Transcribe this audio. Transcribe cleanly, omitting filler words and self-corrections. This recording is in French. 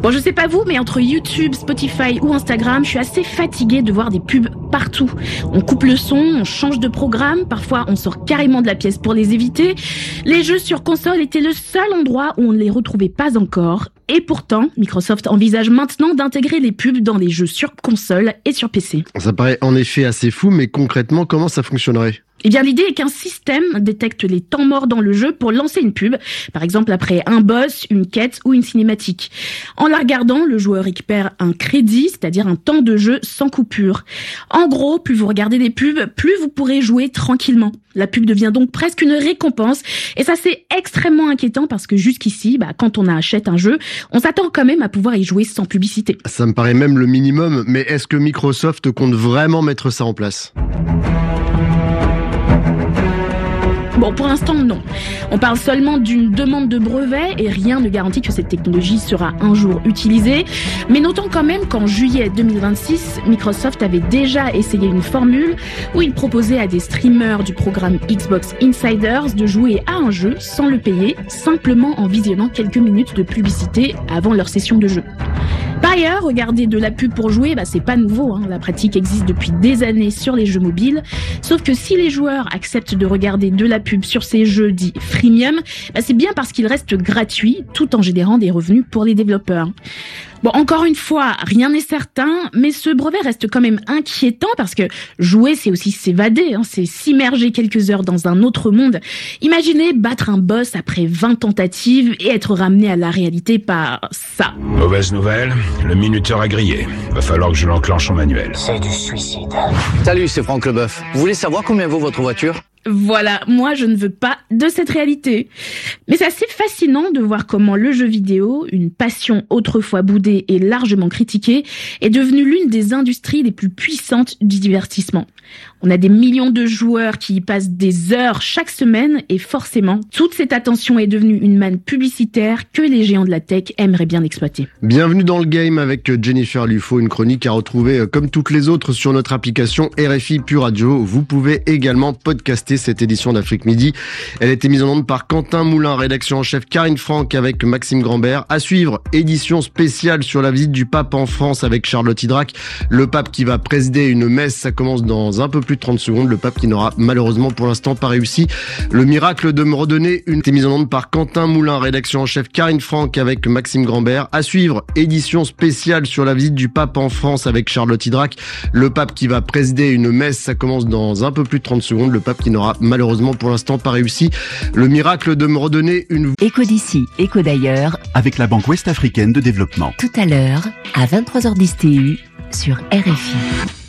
Bon, je sais pas vous, mais entre YouTube, Spotify ou Instagram, je suis assez fatiguée de voir des pubs partout. On coupe le son, on change de programme, parfois on sort carrément de la pièce pour les éviter. Les jeux sur console étaient le seul endroit où on ne les retrouvait pas encore. Et pourtant, Microsoft envisage maintenant d'intégrer les pubs dans les jeux sur console et sur PC. Ça paraît en effet assez fou, mais concrètement, comment ça fonctionnerait ? Eh bien, l'idée est qu'un système détecte les temps morts dans le jeu pour lancer une pub, par exemple après un boss, une quête ou une cinématique. En la regardant, le joueur récupère un crédit, c'est-à-dire un temps de jeu sans coupure. En gros, plus vous regardez des pubs, plus vous pourrez jouer tranquillement. La pub devient donc presque une récompense, et ça c'est extrêmement inquiétant parce que jusqu'ici, quand on achète un jeu, on s'attend quand même à pouvoir y jouer sans publicité. Ça me paraît même le minimum, mais est-ce que Microsoft compte vraiment mettre ça en place ? Bon, pour l'instant, non. On parle seulement d'une demande de brevet et rien ne garantit que cette technologie sera un jour utilisée. Mais notons quand même qu'en juillet 2026, Microsoft avait déjà essayé une formule où il proposait à des streamers du programme Xbox Insiders de jouer à un jeu sans le payer, simplement en visionnant quelques minutes de publicité avant leur session de jeu. Par ailleurs, regarder de la pub pour jouer, c'est pas nouveau, La pratique existe depuis des années sur les jeux mobiles. Sauf que si les joueurs acceptent de regarder de la pub sur ces jeux dits freemium, c'est bien parce qu'ils restent gratuits tout en générant des revenus pour les développeurs. Bon, encore une fois, rien n'est certain, mais ce brevet reste quand même inquiétant parce que jouer, c'est aussi s'évader, c'est s'immerger quelques heures dans un autre monde. Imaginez battre un boss après 20 tentatives et être ramené à la réalité par ça. Mauvaise nouvelle, le minuteur a grillé. Va falloir que je l'enclenche en manuel. C'est du suicide. Salut, c'est Franck Leboeuf. Vous voulez savoir combien vaut votre voiture ? Voilà, moi je ne veux pas de cette réalité. Mais c'est assez fascinant de voir comment le jeu vidéo, une passion autrefois boudée et largement critiquée, est devenue l'une des industries les plus puissantes du divertissement. On a des millions de joueurs qui y passent des heures chaque semaine et forcément, toute cette attention est devenue une manne publicitaire que les géants de la tech aimeraient bien exploiter. Bienvenue dans le game avec Jennifer Lufo, une chronique à retrouver comme toutes les autres sur notre application RFI Pure Radio. Vous pouvez également podcaster cette édition d'Afrique Midi. Elle a été mise en onde par Quentin Moulin, rédaction en chef Karine Franck avec Maxime Grambert. À suivre, édition spéciale sur la visite du pape en France avec Charlotte Hydrac. Le pape qui va présider une messe, ça commence dans un peu plus de 30 secondes. Le pape qui n'aura malheureusement pour l'instant pas réussi le miracle de me redonner une mise en onde par Quentin Moulin, rédaction en chef Karine Franck avec Maxime Grambert. À suivre, édition spéciale sur la visite du pape en France avec Charlotte Hydrac. Le pape qui va présider une messe, ça commence dans un peu plus de 30 secondes. Le pape qui n'aura malheureusement pour l'instant pas réussi le miracle de me redonner une... Écho d'ici, écho d'ailleurs. Avec la Banque Ouest-Africaine de Développement. Tout à l'heure, à 23h10 TU, sur RFI.